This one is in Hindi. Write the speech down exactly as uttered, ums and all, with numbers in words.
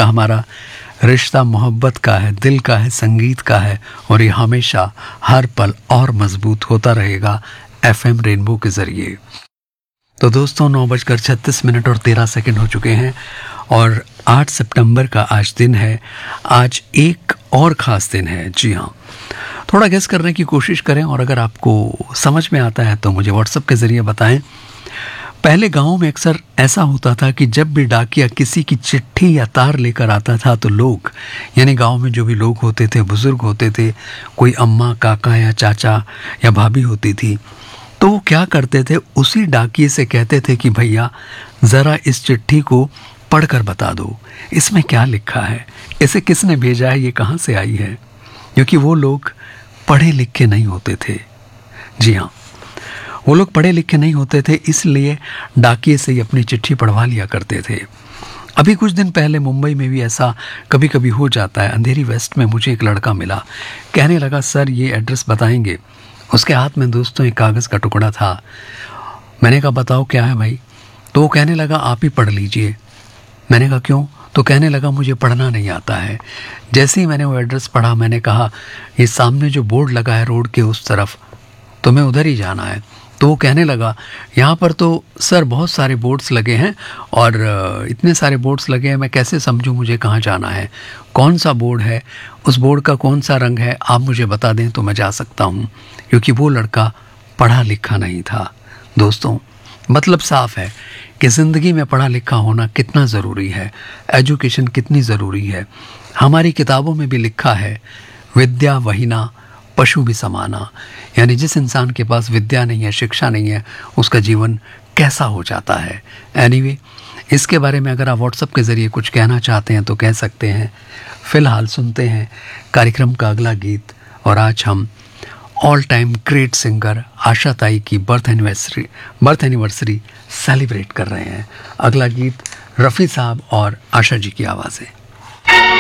का हमारा रिश्ता मोहब्बत का है, दिल का है, संगीत का है और ये हमेशा हर पल और मजबूत होता रहेगा एफएम रेनबो के जरिए। तो दोस्तों, नौ बजकर छत्तीस मिनट और तेरह सेकंड हो चुके हैं और आठ सितंबर का आज दिन है। आज एक और ख़ास दिन है। जी हाँ, थोड़ा गेस करने की कोशिश करें और अगर आपको समझ में आता है तो मुझे व्हाट्सएप के ज़रिए बताएं। पहले गाँव में अक्सर ऐसा होता था कि जब भी डाकिया किसी की चिट्ठी या तार लेकर आता था तो लोग, यानी गांव में जो भी लोग होते थे, बुज़ुर्ग होते थे, कोई अम्मा, काका या चाचा या भाभी होती थी, तो वो क्या करते थे, उसी डाकिये से कहते थे कि भैया ज़रा इस चिट्ठी को पढ़कर बता दो, इसमें क्या लिखा है, इसे किसने भेजा है, ये कहाँ से आई है। क्योंकि वो लोग पढ़े लिखे नहीं होते थे। जी हाँ, वो लोग पढ़े लिखे नहीं होते थे, इसलिए डाकिये से ही अपनी चिट्ठी पढ़वा लिया करते थे। अभी कुछ दिन पहले मुंबई में भी ऐसा कभी कभी हो जाता है। अंधेरी वेस्ट में मुझे एक लड़का मिला, कहने लगा सर ये एड्रेस बताएंगे। उसके हाथ में दोस्तों एक कागज़ का टुकड़ा था। मैंने कहा बताओ क्या है भाई। तो वो कहने लगा आप ही पढ़ लीजिए। मैंने कहा क्यों? तो कहने लगा मुझे पढ़ना नहीं आता है। जैसे ही मैंने वो एड्रेस पढ़ा, मैंने कहा ये सामने जो बोर्ड लगा है रोड के उस तरफ, तुम्हें उधर ही जाना है। तो वो कहने लगा यहाँ पर तो सर बहुत सारे बोर्ड्स लगे हैं और इतने सारे बोर्ड्स लगे हैं, मैं कैसे समझूं मुझे कहाँ जाना है, कौन सा बोर्ड है, उस बोर्ड का कौन सा रंग है, आप मुझे बता दें तो मैं जा सकता हूँ। क्योंकि वो लड़का पढ़ा लिखा नहीं था। दोस्तों, मतलब साफ है कि ज़िंदगी में पढ़ा लिखा होना कितना ज़रूरी है, एजुकेशन कितनी ज़रूरी है। हमारी किताबों में भी लिखा है विद्या वहीना पशु भी समाना, यानी जिस इंसान के पास विद्या नहीं है, शिक्षा नहीं है, उसका जीवन कैसा हो जाता है। एनीवे, इसके बारे में अगर आप व्हाट्सएप के ज़रिए कुछ कहना चाहते हैं तो कह सकते हैं। फ़िलहाल सुनते हैं कार्यक्रम का अगला गीत और आज हम ऑल टाइम ग्रेट सिंगर आशा ताई की birth anniversary birth anniversary celebrate कर रहे हैं। अगला गीत रफ़ी साहब और आशा जी की आवाज़ें।